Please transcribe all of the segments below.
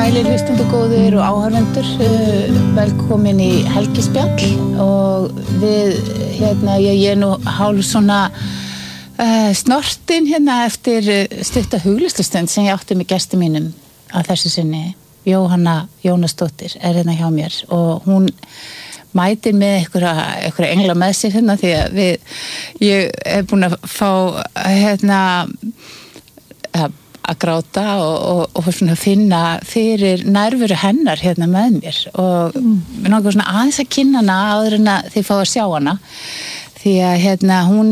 Sælir hlustendur góðir og áhorfendur, velkomin í helgispjall og við, ég nú hálf svona snortin eftir stutta huglistustund sem ég átti með gestum mínum að þessu sinni. Jóhanna Jónasdóttir hjá mér og hún mætir með einhverja engla með sér því að ég búin að fá að gráta og svona finna fyrir nærveru hennar með mér og mér langar svona aðeins að kynna hana áður en að þið fá að sjá hana því að hún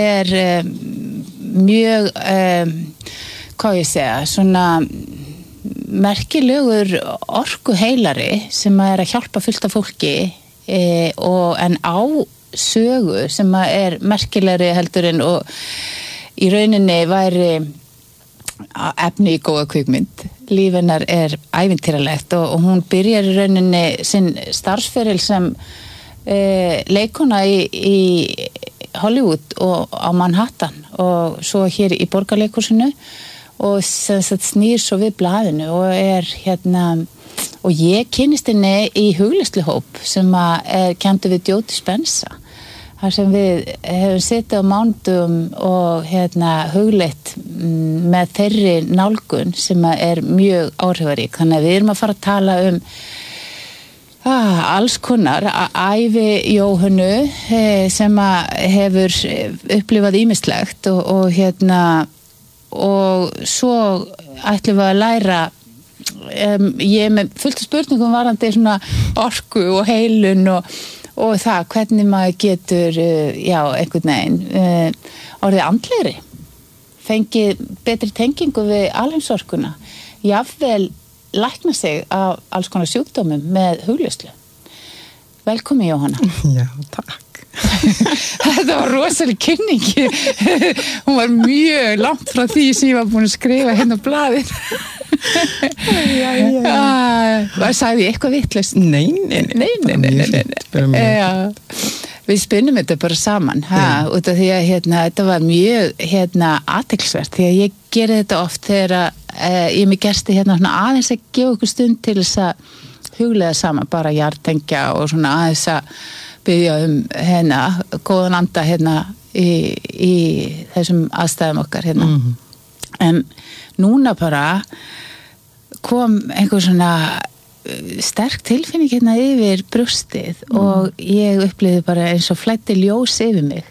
mjög hvað ég segja svona merkilegur orkuheilari sem að hjálpa fullt af fólki en á sögu sem að merkilegri heldur en og í rauninni væri efni í góða kvikmynd. Líf hennar ævintýralegt og hún byrjar í rauninni sinn starfsferil sem leikona í Hollywood og á Manhattan og svo hér í Borgarleikhúsinu og snýr svo við blaðinu og og ég kynnist henni í hugleiðsluhóp sem kemdu við Jóti Spensa þar sem við hefum setið á mánudum og hugleitt með þeirri nálgun sem mjög áhrifarík. Þannig að við erum að fara að tala alls konar ævi Jóhönnu sem hefur upplifað ýmislegt og svo ætlum við að læra ég með fullt af spurningum varðandi svona orku og heilun og það hvernig maður getur einhvern veginn orðið andlegri fengið betri tengingu við alheimsorkuna jafnvel lækna sig af alls konar sjúkdómum með hugleiðslu. Velkomin Jóhanna. Já, takk. Þetta var rosaleg kynningi. Hún var mjög langt frá því sem ég var búin að skrifa á blaðið. Sagði ég eitthvað vitlaust? Nei. Við spinnum þetta bara saman út af því að þetta var mjög athyglisvert því að ég geri þetta oft þegar ég með gesti aðeins að gefa okkur stund til þess að hugleiða saman bara jartengja og svona aðeins að biðja góðan anda í þessum aðstæðum okkar en núna bara kom einhver svona sterk tilfinning yfir brjóstið og ég upplifði bara eins og flæddi ljós yfir mig.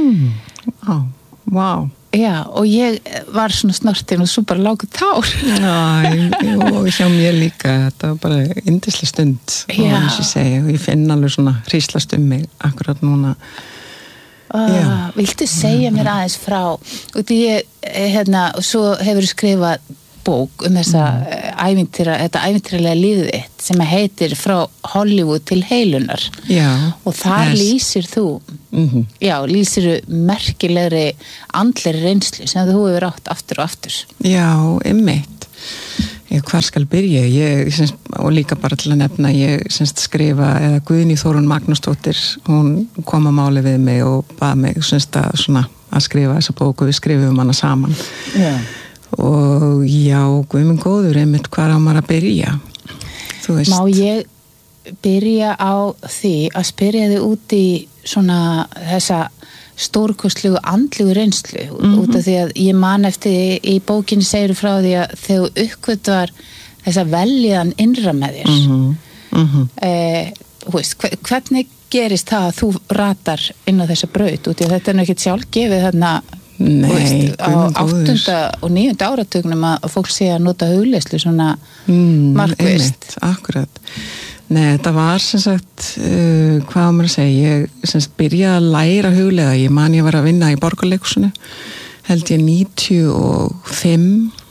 Vá. Já, og ég var svona snortin og svo bara lágu tár. Og hjá mér líka, þetta var bara yndisleg stund og eins ég segi, og ég finn alveg svona hríslast mig akkurat núna. Viltu segja mér aðeins frá út í og svo hefur skrifað bók þessa þetta ævintýralega lífið þitt sem heitir Frá Hollywood til heilunar og þar lýsir þú lýsir merkilegri andlegri reynslu sem þú hefur átt aftur og aftur. Já, einmitt. Hvar skal byrja? Og líka bara til að nefna ég skrifa eða Guðný Þórunn Magnúsdóttir hún kom að máli við mig og bað mig að skrifa þessa bók og við skrifum hana saman. Og Guð minn góður einmitt hvar á maður að byrja þú veist. Má ég byrja á því að spyrja þig út í svona þessa stórkostlegu andlegu reynslu út af því að ég man eftir í bókinni segir frá því að þegar þú uppgötvar þessa veljaðan innra með þér hvernig gerist það að þú ratar inn á þessa braut út í að þetta ekkert sjálfgefið Nei, á 8. og 9. áratugnum að fólk sé að nota hugleiðslu svona markvisst. Akkurat. Nei, þetta var sem sagt, hvað á maður að segja, ég byrjaði að læra hugleiða, ég man ég var að vinna í Borgarleikhúsinu, held ég 95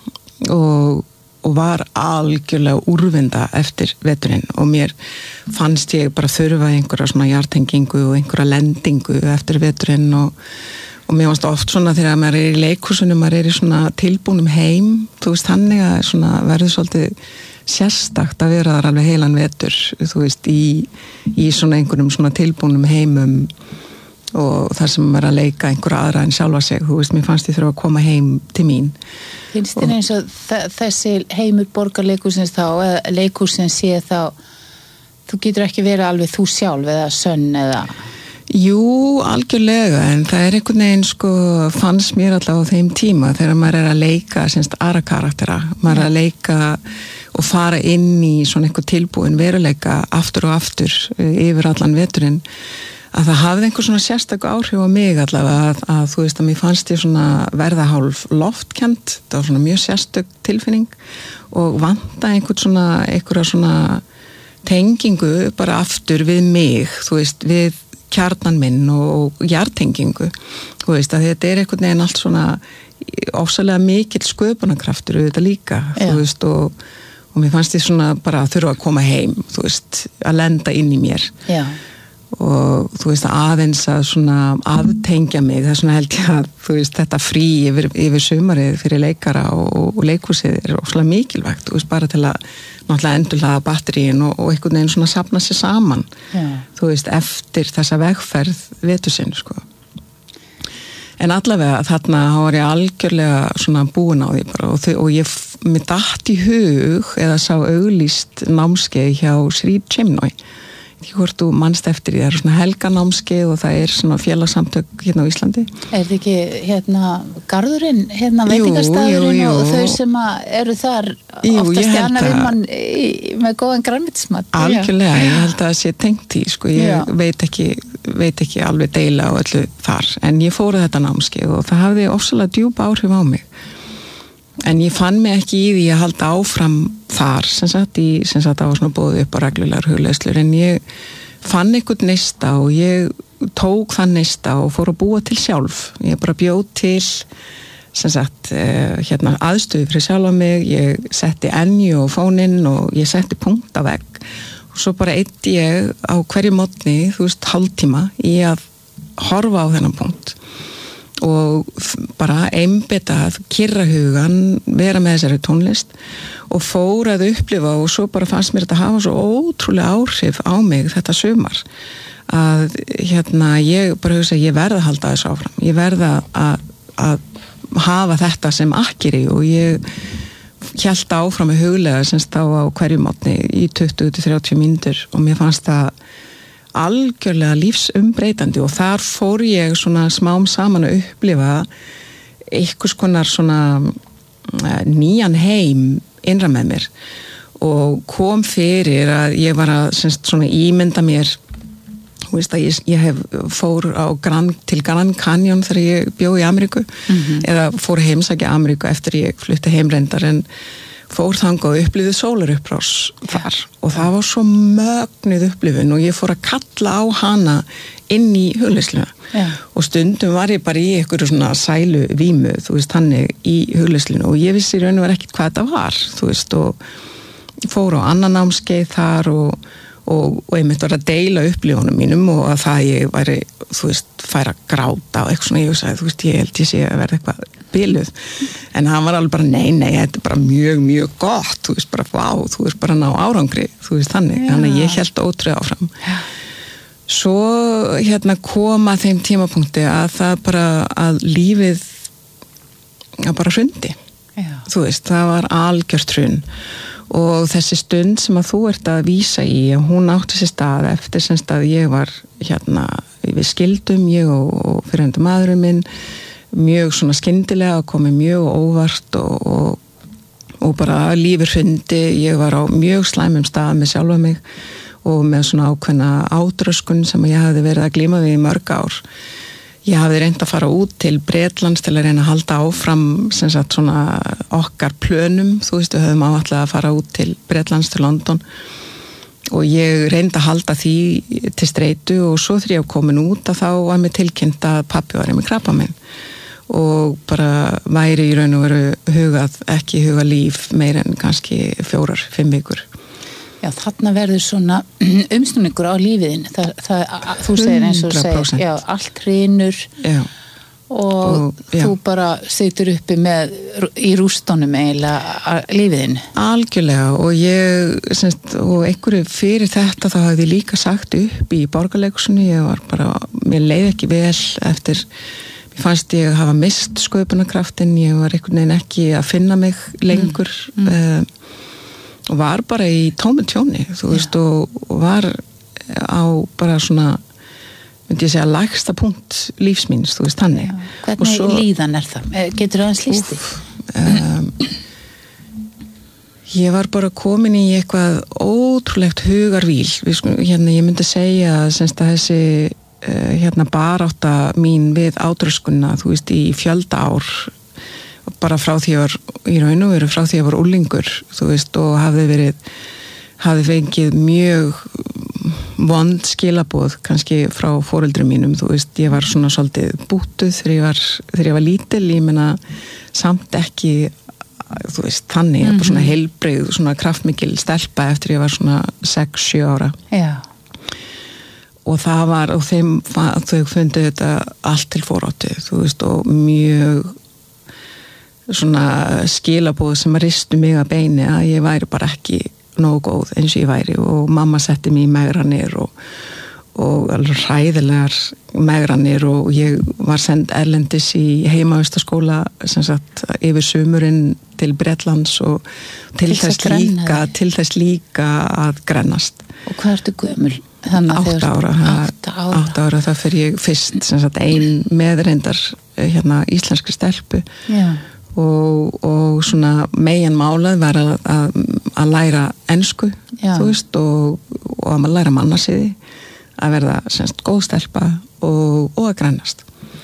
og var algjörlega úrvinda eftir veturinn og mér fannst ég bara þurfa einhverja svona jartengingu og einhverja lendingu eftir veturinn og mér fannst oft svona þegar maður í leikhúsinu, maður í svona tilbúnum heim, þú veist, þannig að svona verður svolítið sérstakt að vera þar alveg heilan vetur, þú veist, í svona einhverjum svona tilbúnum heimum og þar sem að leika einhverja aðra en sjálfa sig, þú veist, mér fannst ég þurfa að koma heim til mín. Finnst þér eins og þessi heimur Borgarleikhússins þá, eða leikhússins sé þá, þú getur ekki verið alveg þú sjálf eða sönn eða... Jú, algjörlega, en það einhvern veginn sko, fannst mér allavega á þeim tíma þegar maður að leika aðra karaktera, maður að leika og fara inn í svona einhver tilbúin veruleika aftur og aftur yfir allan veturinn, að það hafði einhver svona sérstakku áhrif á mig allavega að þú veist að mér fannst ég svona verða hálf loftkent, það var svona mjög sérstök tilfinning og vanta einhverja svona tengingu bara aftur við mig, þú veist, við kjarnan minn og hjartengingu, þú veist að þetta einhvern veginn allt svona ofsalega mikill sköpunarkraftur auðvitað líka, þú veist og mér fannst ég svona bara að þurfa að koma heim, þú veist, að lenda inn í mér. Já. Og þú veist aðeins að svona aftengja mig, það er svona held ég að þú veist þetta frí yfir sumarið fyrir leikara og leikhúsið ofsalega mikilvægt, þú veist bara til að náttúrulega endurhlaða batteríin og einhvern veginn svona safna sér saman, þú veist eftir þessa vegferð vetursinn sko. En allavega þarna var ég algjörlega svona búin á því bara og mér datt í hug eða sá auglýst námskeið hjá Sri Chinmoy. Hvort þú manst eftir því, það svona helganámskeið og það svona félagsamtök hérna á Íslandi. Það ekki garðurinn, veitingastafurinn og þau sem eru þar oftast stjana við mann með góðan grænmetismat. Algjörlega, ég held að það sé tengt í, sko, ég veit ekki alveg deila á öllu þar, en ég fór þetta námskeið og það hafði ofsalega djúpa áhrif á mig. En ég fann mig ekki í því að halda áfram þar, sem sagt það var svona boðið upp á reglulegar hugleiðslur, en ég fann einhvern neista og ég tók þann neista og fór að búa til sjálf. Ég bara bjóð til, sem sagt, aðstöðu fyrir sjálfa mig, ég setti Enju og fóninn og ég setti punkt á vegg og svo bara eyddi ég á hverju morgni, þú veist, hálftíma í að horfa á þennan punkt. Og bara einbetað, kyrra hugan, vera með þessari tónlist og fór að upplifa og svo bara fannst mér þetta hafa svo ótrúlega áhrif á mig þetta sumar að ég bara hugsa ég verð að halda þessu áfram, ég verð að hafa þetta sem akkeri og ég hélt áfram með huglega semst á hverju mótni í 20-30 mínútur og mér fannst það algjörlega lífsumbreytandi og þar fór ég svona smám saman að upplifa einhvers konar svona nýjan heim innra með mér og kom fyrir að ég var að svona ímynda mér, þú veist að ég fór til Grand Canyon þegar ég bjó í Ameríku eða fór heimsækja Ameríku eftir ég flutti heimrendar en fór þangað og upplifði sólarupprás þar og það var svo mögnuð upplifun og ég fór að kalla á hana inn í hugleiðsluna og stundum var ég bara í einhverju svona sælu vímu, þú veist, þannig í hugleiðsluna og ég vissi í raun og var ekkert hvað þetta var, þú veist, og fór á annan námskeið þar og einmitt var að deila upplifunum mínum og að það ég væri, þú veist, færa að gráta og eitthvað svona, ég sagði, þú veist, ég held ég sé að verða eitthvað biluð, en hann var alveg bara nei, þetta er bara mjög, mjög gott, þú veist, bara vá, þú veist, bara ná árangri, þú veist, þannig að ég held ótrúlega áfram. Svo kom að þeim tímapunkti að það bara, að lífið að bara hrundi, þú veist, það var algjört hrun og þessi stund sem að þú ert að vísa í, hún átti sér stað eftir sem stað ég var við skildum, ég og fyrirhandi maðurinn minn, mjög svona skyndilega, komið mjög óvart og bara lífið hrundi, ég var á mjög slæmum stað með sjálfa mig og með svona ákveðna átröskun sem ég hafði verið að glíma við í mörg ár. Ég hafði reynt að fara út til Bretlands til að reyna að halda áfram sem sagt svona okkar plönum, þú veist, við höfum áætlað að fara út til Bretlands til London og ég reyndi að halda því til streitu og svo þegar ég var komin út að þá var mér tilkynnt að pabbi var með krabbamein og bara væri í raun og veru ekki hugað líf meir en kannski 4-5 vikur. Já, þarna verður svona umsnúningur á lífiðin. Þú segir eins og segir, já, allt hrynur og þú bara situr uppi með í rústunum eiginlega lífiðin. Algjörlega og og einhverju fyrir þetta þá hafði ég líka sagt upp í Borgarleikhúsinu, ég var bara, mér leið ekki vel eftir, mér fannst ég hafa mist sköpunarkraftin, ég var einhvern veginn ekki að finna mig lengur og var bara í tómu tjóni, þú veist, og var á bara svona myndi ég segja lægsta punkt lífsmíns, þú veist, þannig. Hvernig líðan það? Getur það aðeins lýsti? Ég var bara komin í eitthvað ótrúlegt hugarvíl. Ég myndi segja að þessi barátta mín við átröskunna, þú veist, í fjölda ár, bara frá því ég var, í raun og veru frá því ég var úlingur, þú veist, og hafði fengið mjög vond skilaboð kannski frá foreldrum mínum, þú veist, ég var svona svolítið bútuð þegar ég var lítil, ég meina samt ekki, þú veist, þannig, bara svona heilbrigð, svona kraftmikil stelpa eftir ég var svona 6-7 ára. Já. Og það var, og þau fundu þetta allt til foráttu, þú veist, og mjög svona skilaboð sem ristu mig að beini að ég væri bara ekki nógu góð eins og ég væri og mamma setti mig í megranir og alveg hræðilegar megranir og ég var send erlendis í heimavistaskóla sem sagt yfir sumurinn til Bretlands og til þess líka að grennast. Og hvað ertu gömul? 8 ára. 8 ára það fyrir ég fyrst sem sagt ein meðreindar íslenskri stelpu. Já. Og svona megin málað var að læra ensku, þú veist, og að læra mannasiði, að verða semst góð stelpa og að grennast.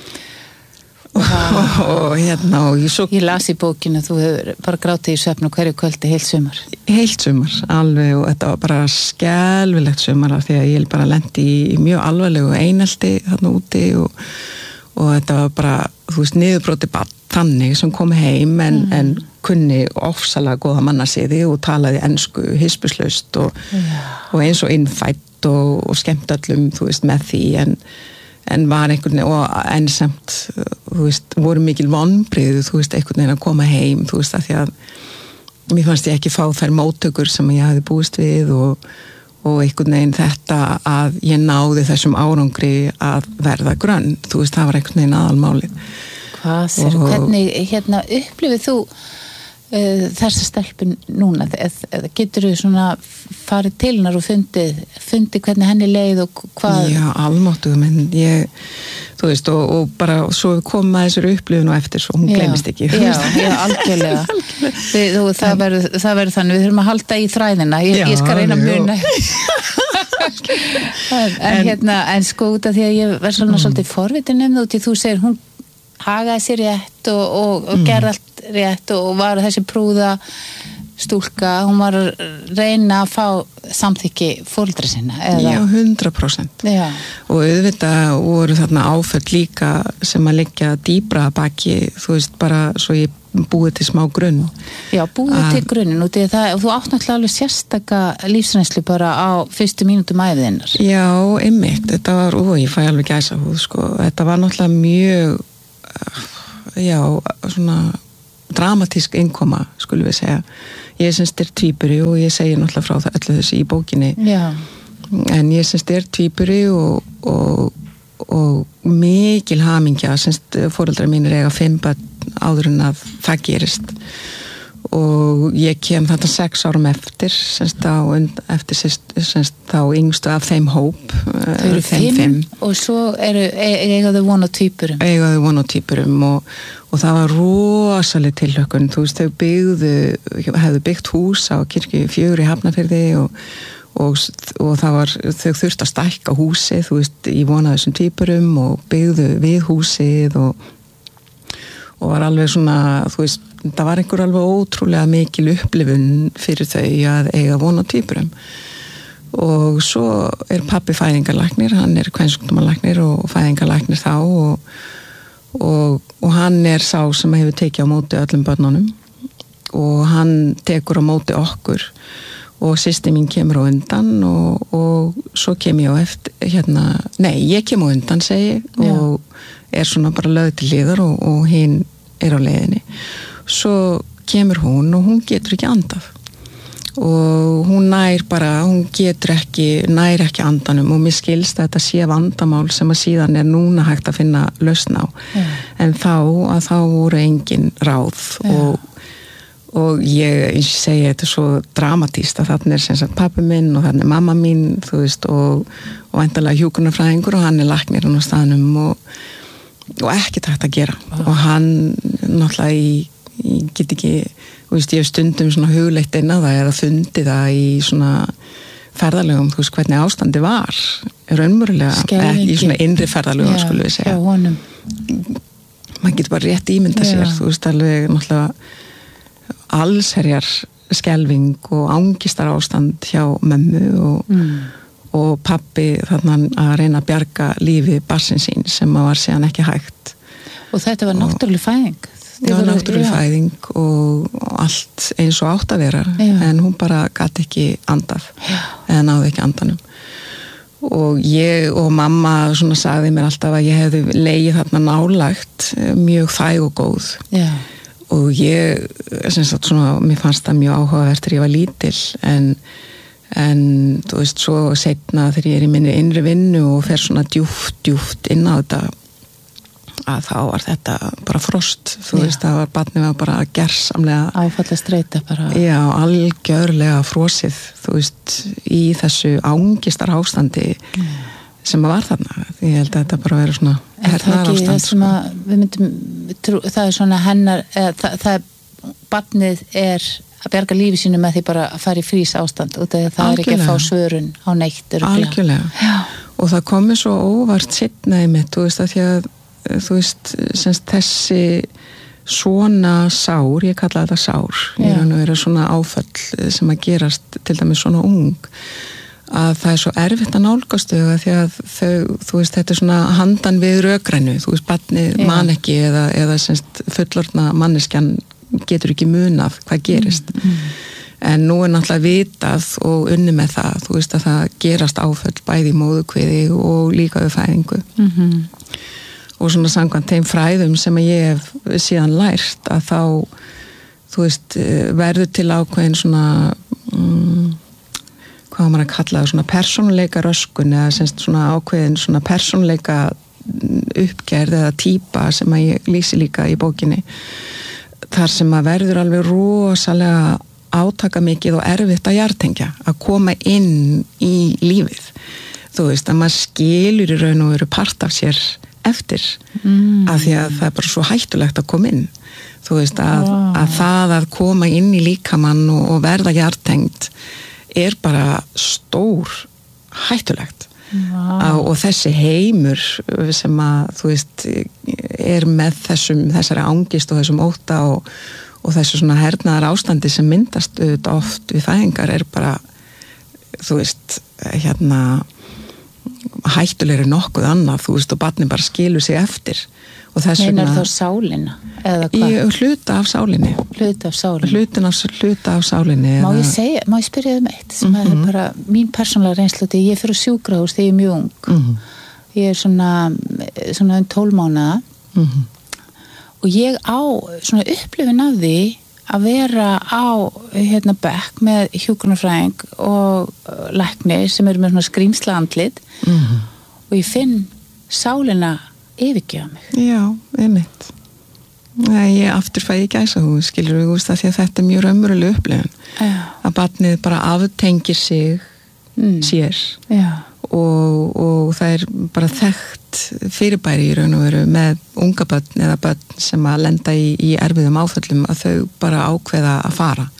Og ég las í bókinu að þú hefur bara grátið í svefn og hverju kvöldi heilt sumar. Heilt sumar, alveg, og þetta var bara skelfilegt sumar af því að ég bara lenti í mjög alvarlegu einelti þarna úti og þetta var bara, þú veist, niðurbroti barn þannig sem kom heim en kunni ofsalega góða mannasiði og talaði ensku hispuslaust og eins og innfætt og skemmt öllum, þú veist, með því en var einhvern veginn og ensamt, þú veist, voru mikil vonbrigði, þú veist, einhvern veginn að koma heim, þú veist, að því að mér fannst ég ekki fá þær móttökur sem ég hafði búist við og einhvern veginn þetta að ég náði þessum árangri að verða grönn, þú veist, það var einhvern veginn aðalmálið. Hvernig upplifir þú þessa stelpun núna? Getur þú svona farið til hennar og fundið hvernig henni leið og hvað? Já, almáttuð, menn þú veist, og bara svo við komum að þessari upplifun og eftir svo hún gleymist ekki. Já, algjörlega. Það verður þannig, við þurfum að halda í þræðina, ég skal reyna að muna. En sko út af því að ég verð svona svolítið forvitin út í þú segir hún hagaði sér rétt og gerði allt rétt og var þessi prúða stúlka, hún var að reyna að fá samþykki foreldra sinna, eða? Já, 100%. Já. Og auðvitað voru þarna áföll líka sem að liggja dýbra baki, þú veist, bara svo ég búið til smá grunn. Já, búið til grunnin, og þú átt náttúrulega alveg sérstaka lífsreynslu bara á fyrstu mínútum æviðinnar. Já, einmitt, þetta var, ég fæ alveg gæsahúð, sko, þetta var náttúrulega mjög svona dramatísk innkoma, skulum við segja. Ég semst tvíburi og ég segi náttúrulega frá það öllu þessu í bókinni. Já. En ég semst tvíburi og mikil hamingja, semst foreldrar mínir eiga 5 börn áður en að það gerist. Og ég kem þetta 6 árum eftir, semst þá yngstu af þeim hóp. Þau eru 5 og svo eigaðu von á tvíburum. Eigaðu von á tvíburum og það var rosaleg tilhlökkun, þú veist, hefðu byggt hús á Kirkju 4 í Hafnarfirði og það var, þau þurftu að stækka húsið, þú veist, í von á þessum tvíburum og byggðu við húsið og var alveg svona, þú veist, það var einhver alveg ótrúlega mikil upplifun fyrir þau að eiga von á tvíburum. Og svo pabbi fæðingarlæknir, hann kvensjúkdómalæknir og fæðingarlæknir þá og hann sá sem hefur tekið á móti öllum börnunum og hann tekur á móti okkur og systir mín kemur á undan og svo kem ég á eftir ég kem á undan segi og er svona bara lögð til hliðar og hinn er á leiðinni. Svo kemur hún og hún getur ekki andað og hún getur nær ekki andanum og mér skilst að þetta sé vandamál sem að síðan er núna hægt að finna lausn á. En þá voru engin ráð og ég segi þetta svo dramatíst að þarna er sem sagt pabbi minn og þarna er mamma mín, þú veist, og væntanlega hjúkrunarfræðingur og hann er læknirinn á staðnum og ekkert hægt að gera. Og hann náttúrulega ég get ekki, þú veist, ég hef stundum svona hugleitt inn á það eða fundið það í svona ferðalögum, þú veist, hvernig ástandi var raunverulega, í svona innri ferðalögum skulum við segja. Maður getur bara rétt ímynda sér, þú veist, alveg náttúrulega allsherjar skelfing og angistar ástand hjá mömmu og pabbi þarna að reyna að bjarga lífi barnsins sín sem var síðan ekki hægt. Og þetta var náttúruleg fæðing? Já, náttúruleg fæðing og allt eins og átt að vera, en hún bara gat ekki andað eða náði ekki andanum. Og ég og mamma svona sagði mér alltaf að ég hefði legið þarna nálægt mjög þæg og góð. Já. Og ég, sem sagt svona, mér fannst það mjög áhugavert þegar ég var lítil en þú veist, svo seinna þegar ég er í minni innri vinnu og fer svona djúpt inn á þetta að þá var þetta bara frost, þú veist, barnið var bara gersamlega áfallastreita bara. Já, algjörlega frosið, þú veist, í þessu ángistar ástandi sem var þarna. Ég held að þetta bara verið svona hernaðar ástand. Það er svona hennar, það er, barnið er að bjarga lífi sínu með því bara að fara í frís ástand og það er ekki að fá svörun á neitt. Algjörlega. Já. Og það komið svo óvart seinnaði mitt, þú veist, að því að þú veist, semst þessi svona sár, ég kalla þetta sár, ég er að vera svona áföll sem að gerast til dæmis svona ung, að það er svo erfitt að nálgast þau því að þú veist, þetta er svona handan við rökrænu, þú veist, barnið man ekki eða semst fullorðna manneskjan getur ekki munað hvað gerist. En nú er náttúrulega vitað og unni með það, þú veist, að það gerast áföll bæði í móðukviði og líka við fæðingu. Og svona samkvæmt þeim fræðum sem ég hef síðan lært að þá, þú veist, verður til ákveðin svona hvað maður að kalla það, svona persónuleika röskun eða semst svona ákveðin svona persónuleika uppgerð eða típa sem að ég lýsi líka í bókinni, þar sem að verður alveg rosalega átaka mikið og erfitt að jartengja, að koma inn í lífið, þú veist, að maður skilur í raun og veru part af sér eftir, af því að það er bara svo hættulegt að koma inn, þú veist, að það að koma inn í líkamann og verða jartengt er bara stór hættulegt. Og þessi heimur sem að, þú veist, er með þessari angist og þessum ótta og þessu svona hernaðar ástandi sem myndast oft við fæðingar er bara, þú veist, hættulegri nokkuð annað, þú veist, og barnið bara skilur sig eftir. Meinar þá sálina? Hluta af sálinni. Hluta af sálinni. Hluta af sálinni. Má ég spyrja eitt sem er bara mín persónulega reynslu, ég fer á sjúkrahús þegar ég er mjög ung. Ég er svona 12 mánaða og ég á svona upplifun af því að vera á bekk með hjúkrunarfræðing og lækni sem eru með svona skrýmsla andlit og ég finn sálina yfirgefa mig. Já, einmitt. Ég aftur fæ ég gæsahúð, skilur við, því að þetta er mjög raunveruleg upplifun. Að barnið bara aftengir sig sér og það er bara þekkt fyrirbæri í raun og veru með unga börn eða börn sem að lenda í erfiðum áföllum að þau bara ákveða að fara.